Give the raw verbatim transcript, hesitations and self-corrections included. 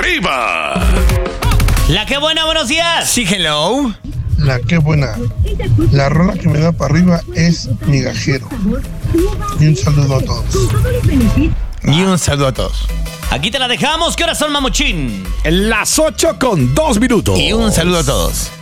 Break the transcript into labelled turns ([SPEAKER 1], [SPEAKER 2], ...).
[SPEAKER 1] arriba.
[SPEAKER 2] La que buena, buenos días.
[SPEAKER 3] Sí, hello.
[SPEAKER 4] La que buena. La rola que me da para arriba es Migajero. Y un saludo a todos.
[SPEAKER 3] Y un saludo a todos.
[SPEAKER 2] Aquí te la dejamos. ¿Qué horas son, mamuchín?
[SPEAKER 1] Las ocho con dos minutos.
[SPEAKER 3] Y un saludo a todos.